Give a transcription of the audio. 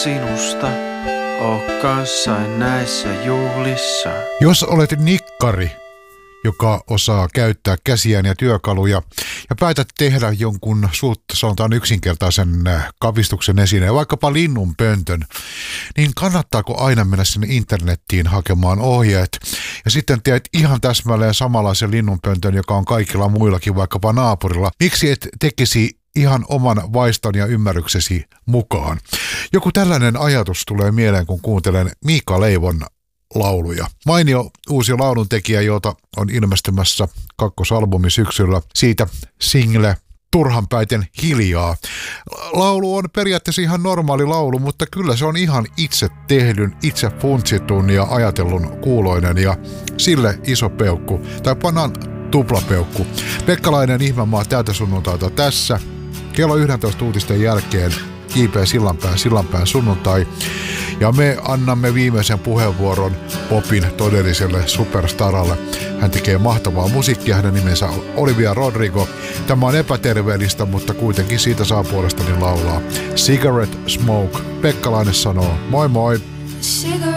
sinusta, oo kanssain näissä juhlissa. Jos olet nikkari, joka osaa käyttää käsiään ja työkaluja ja päätät tehdä jonkun sanotaan yksinkertaisen kavistuksen esineen, vaikkapa linnunpöntön, niin kannattaako aina mennä sinne internettiin hakemaan ohjeet ja sitten teet ihan täsmälleen samanlaisen linnunpöntön, joka on kaikilla muillakin, vaikkapa naapurilla. Miksi et tekisi ihan oman vaiston ja ymmärryksesi mukaan? Joku tällainen ajatus tulee mieleen, kun kuuntelen Miika Leivon lauluja. Mainio uusi lauluntekijä, jota on ilmestymässä kakkosalbumi syksyllä. Siitä single Turhanpäiten hiljaa. Laulu on periaatteessa ihan normaali laulu, mutta kyllä se on ihan itse tehdyn, itse funtsitun ja ajatellun kuuloinen ja sille iso peukku. Tai pannaan tuplapeukku. Pekkalainen Ihmemaa täältä sunnuntaita tässä. Kello 11 uutisten jälkeen J.P. Sillanpään sunnuntai. Ja me annamme viimeisen puheenvuoron popin todelliselle superstaralle. Hän tekee mahtavaa musiikkia, hänen nimensä on Olivia Rodrigo. Tämä on epäterveellistä, mutta kuitenkin siitä saa puolestani laulaa. Cigarette Smoke. Pekkalainen sanoo moi moi.